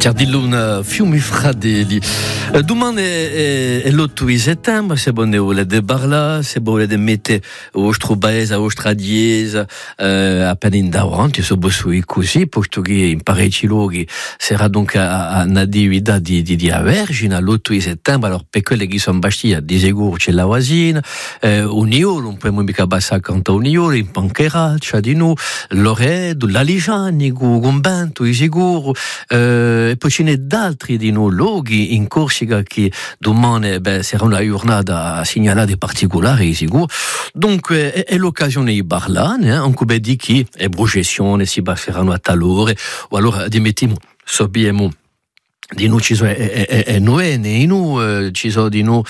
Cardilluna fiumi fratelli. Domani è l'8 di settembre, se bonne vuole de barla, se vuole de mette ostro baese, ostra diesa, appena in davanti, so bossui così, posto che in parecchi luoghi sarà dunque a natividad di Vergine l'8 di settembre, allora per quelli che sono bastia di sicuro c'è la vasina, Uniolo, non può mica passare accanto a Uniolo, in Pancheraccia di noi, Loredo, la Ligiani, Gumbento, di sicuro, e poi ce n'è d'altri di noi luoghi in Corsica che domani sarà una giornata segnalata particolare, sicuro. Dunque è l'occasione di parlare, anche di chi è processione, si passeranno a talore, o allora dimettiamo, sappiamo di noi ci sono ci sono di noi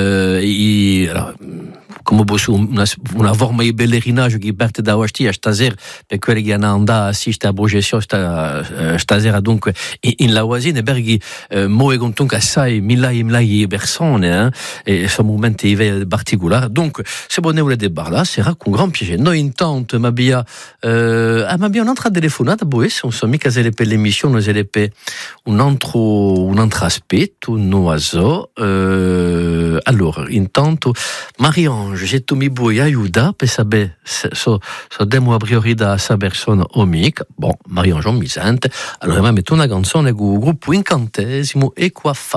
come una forma di pellegrinaggio che parte da Ostia stasera per quelli che hanno andato a assistere a processione stasera dunque in Lavoisine perché muoiono dunque assai migliaia di persone e sono momenti particolari dunque se voi ne volete parlare sarà con gran piacere. Noi intanto abbiamo un'altra telefonata non so mica se le per l'emissione se le per un altro aspetto non so allora intanto Marie-Ange se tu mi vuoi aiutare per sapere so demo a priorità a sa persona amica bon Marie-Ange mi sente allora mi metto una canzone con il gruppo incantesimo e qua fa